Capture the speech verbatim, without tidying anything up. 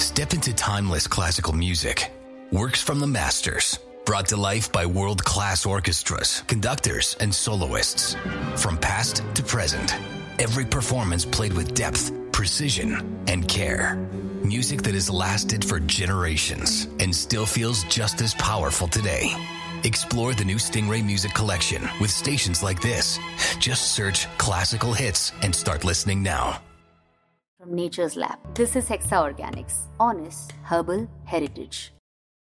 Step into timeless classical music. Works from the masters, brought to life by world-class orchestras, conductors, and soloists. From past to present, every performance played with depth, precision, and care. Music that has lasted for generations and still feels just as powerful today. Explore the new Stingray Music Collection with stations like this. Just search classical hits and start listening now. From Nature's Lab, this is Hexa Organics. Honest Herbal Heritage.